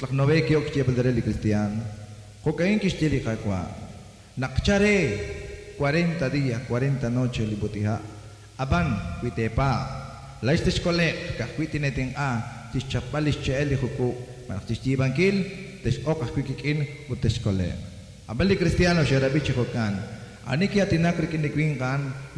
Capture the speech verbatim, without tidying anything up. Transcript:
Kutlak nove kyo kchebaldere li cristian. Kokain kishtili kakwa. Nakchare cuarenta días, cuarenta noches libutiha. Aban kuitepa. Laistes kolek kakwitineting a tischapalis cheeli huku. Manaktisjiban kil tes okah kwikikin utes kolek. Abali cristiano siya rabi chikokan. Ani kaya tinakrikin ni kwingkan